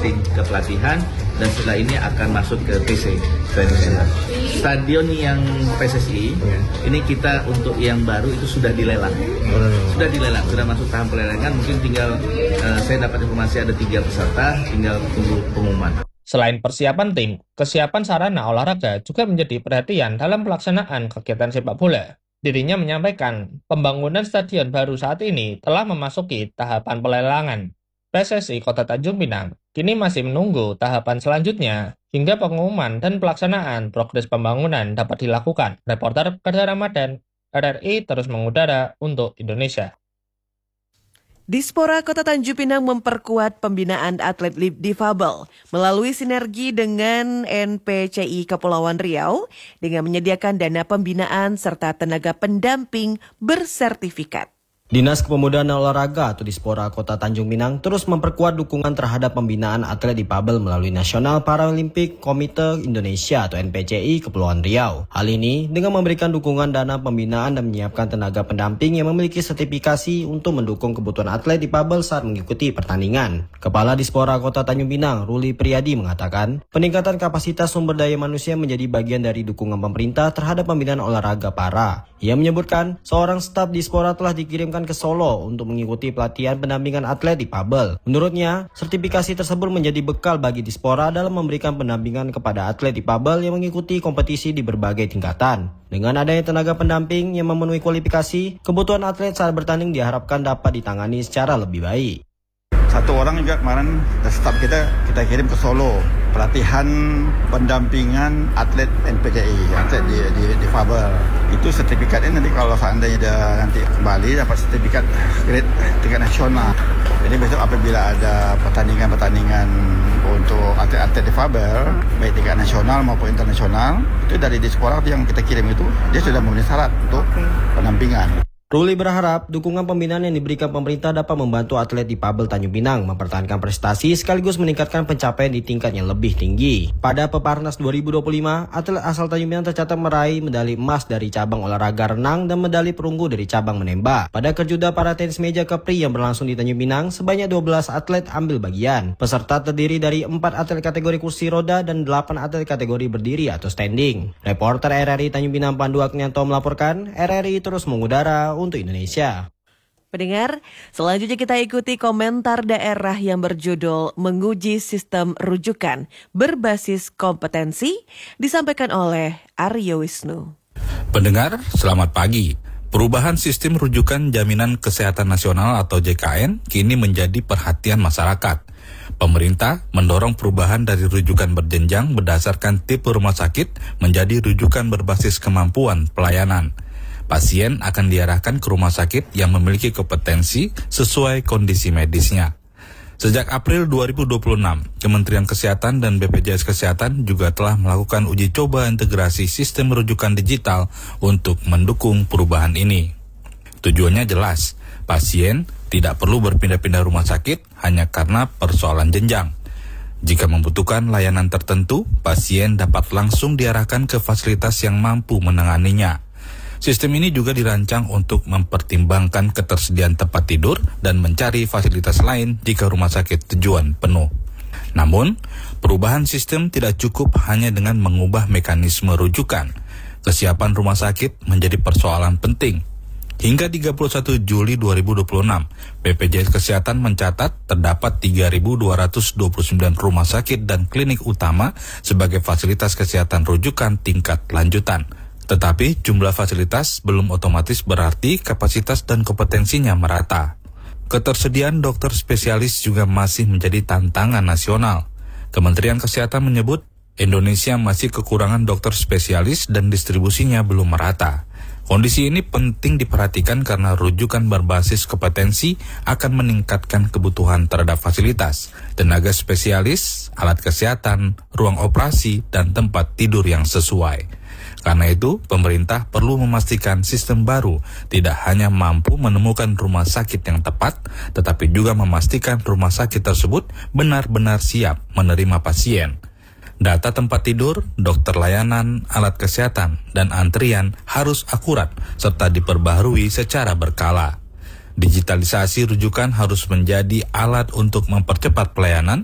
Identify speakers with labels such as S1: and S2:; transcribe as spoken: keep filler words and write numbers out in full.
S1: testing ke pelatihan, dan setelah ini akan masuk ke P C training center. Stadion yang P S S I ini kita untuk yang baru itu sudah dilelang, sudah dilelang, sudah masuk tahap pelelangan. Mungkin tinggal uh, saya dapat informasi ada tiga peserta, tinggal tunggu pengumuman.
S2: Selain persiapan tim, kesiapan sarana olahraga juga menjadi perhatian dalam pelaksanaan kegiatan sepak bola. Dirinya menyampaikan, pembangunan stadion baru saat ini telah memasuki tahapan pelelangan. P S S I Kota Tanjung Pinang kini masih menunggu tahapan selanjutnya hingga pengumuman dan pelaksanaan progres pembangunan dapat dilakukan. Reporter Kedar Ramadan, R R I terus mengudara untuk Indonesia.
S3: Dispora Kota Tanjung Pinang memperkuat pembinaan atlet difabel melalui sinergi dengan N P C I Kepulauan Riau dengan menyediakan dana pembinaan serta tenaga pendamping bersertifikat.
S4: Dinas Kepemudaan dan Olahraga atau Dispora Kota Tanjung Pinang terus memperkuat dukungan terhadap pembinaan atlet difabel melalui National Paralympic Committee Indonesia atau N P C I Kepulauan Riau. Hal ini dengan memberikan dukungan dana pembinaan dan menyiapkan tenaga pendamping yang memiliki sertifikasi untuk mendukung kebutuhan atlet difabel saat mengikuti pertandingan. Kepala Dispora Kota Tanjung Pinang, Ruli Priyadi mengatakan, peningkatan kapasitas sumber daya manusia menjadi bagian dari dukungan pemerintah terhadap pembinaan olahraga para. Ia menyebutkan, seorang staf Dispora telah dikirimkan ke Solo untuk mengikuti pelatihan pendampingan atlet difabel. Menurutnya, sertifikasi tersebut menjadi bekal bagi Dispora dalam memberikan pendampingan kepada atlet difabel yang mengikuti kompetisi di berbagai tingkatan. Dengan adanya tenaga pendamping yang memenuhi kualifikasi, kebutuhan atlet saat bertanding diharapkan dapat ditangani secara lebih baik.
S5: Satu orang juga kemarin staf kita kita kirim ke Solo, pelatihan pendampingan atlet N P C I, atlet di, di, di Fabel. Itu sertifikatnya nanti kalau seandainya dia nanti kembali dapat sertifikat grade tingkat nasional. Jadi besok apabila ada pertandingan-pertandingan untuk atlet-atlet di Fabel, baik tingkat nasional maupun internasional, itu dari Dispora yang kita kirim itu dia sudah memenuhi syarat untuk pendampingan.
S4: Ruli berharap dukungan pembinaan yang diberikan pemerintah dapat membantu atlet difabel Tanjung Pinang mempertahankan prestasi sekaligus meningkatkan pencapaian di tingkat yang lebih tinggi. Pada Peparnas dua ribu dua puluh lima, atlet asal Tanjung Pinang tercatat meraih medali emas dari cabang olahraga renang dan medali perunggu dari cabang menembak. Pada Kerjuda para tenis meja Kepri yang berlangsung di Tanjung Pinang, sebanyak dua belas atlet ambil bagian. Peserta terdiri dari empat atlet kategori kursi roda dan delapan atlet kategori berdiri atau standing. Reporter R R I Tanjung Pinang Pandu Agnianto melaporkan, R R I terus mengudara untuk Indonesia.
S3: Pendengar, selanjutnya kita ikuti komentar daerah yang berjudul Menguji Sistem Rujukan Berbasis Kompetensi disampaikan oleh Aryo Wisnu.
S6: Pendengar, selamat pagi. Perubahan sistem rujukan jaminan kesehatan nasional atau J K N kini menjadi perhatian masyarakat. Pemerintah mendorong perubahan dari rujukan berjenjang berdasarkan tipe rumah sakit menjadi rujukan berbasis kemampuan pelayanan. Pasien akan diarahkan ke rumah sakit yang memiliki kompetensi sesuai kondisi medisnya. Sejak April dua ribu dua puluh enam, Kementerian Kesehatan dan B P J S Kesehatan juga telah melakukan uji coba integrasi sistem rujukan digital untuk mendukung perubahan ini. Tujuannya jelas, pasien tidak perlu berpindah-pindah rumah sakit hanya karena persoalan jenjang. Jika membutuhkan layanan tertentu, pasien dapat langsung diarahkan ke fasilitas yang mampu menanganinya. Sistem ini juga dirancang untuk mempertimbangkan ketersediaan tempat tidur dan mencari fasilitas lain jika rumah sakit tujuan penuh. Namun, perubahan sistem tidak cukup hanya dengan mengubah mekanisme rujukan. Kesiapan rumah sakit menjadi persoalan penting. Hingga tiga puluh satu Juli dua ribu dua puluh enam, B P J S Kesehatan mencatat terdapat tiga ribu dua ratus dua puluh sembilan rumah sakit dan klinik utama sebagai fasilitas kesehatan rujukan tingkat lanjutan. Tetapi jumlah fasilitas belum otomatis berarti kapasitas dan kompetensinya merata. Ketersediaan dokter spesialis juga masih menjadi tantangan nasional. Kementerian Kesehatan menyebut Indonesia masih kekurangan dokter spesialis dan distribusinya belum merata. Kondisi ini penting diperhatikan karena rujukan berbasis kompetensi akan meningkatkan kebutuhan terhadap fasilitas, tenaga spesialis, alat kesehatan, ruang operasi, dan tempat tidur yang sesuai. Karena itu, pemerintah perlu memastikan sistem baru tidak hanya mampu menemukan rumah sakit yang tepat, tetapi juga memastikan rumah sakit tersebut benar-benar siap menerima pasien. Data tempat tidur, dokter layanan, alat kesehatan, dan antrian harus akurat serta diperbaharui secara berkala. Digitalisasi rujukan harus menjadi alat untuk mempercepat pelayanan